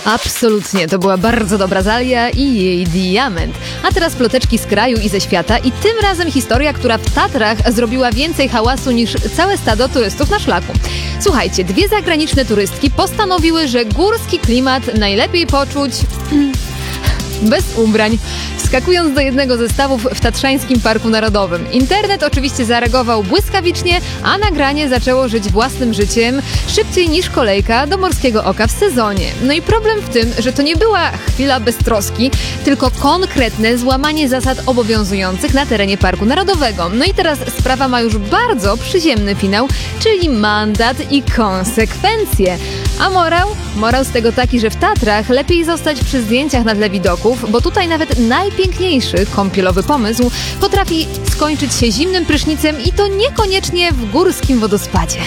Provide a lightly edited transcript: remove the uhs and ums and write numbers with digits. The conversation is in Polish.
Absolutnie, to była bardzo dobra Zalia i jej diament. A teraz ploteczki z kraju i ze świata i tym razem historia, która w Tatrach zrobiła więcej hałasu niż całe stado turystów na szlaku. Słuchajcie, dwie zagraniczne turystki postanowiły, że górski klimat najlepiej poczuć bez ubrań, wskakując do jednego ze stawów w Tatrzańskim Parku Narodowym. Internet oczywiście zareagował błyskawicznie, a nagranie zaczęło żyć własnym życiem szybciej niż kolejka do Morskiego Oka w sezonie. No i problem w tym, że to nie była chwila beztroski, tylko konkretne złamanie zasad obowiązujących na terenie Parku Narodowego. No i teraz sprawa ma już bardzo przyziemny finał, czyli mandat i konsekwencje. A morał? Morał z tego taki, że w Tatrach lepiej zostać przy zdjęciach na tle widoków, bo tutaj nawet najpiękniejszy kąpielowy pomysł potrafi skończyć się zimnym prysznicem i to niekoniecznie w górskim wodospadzie.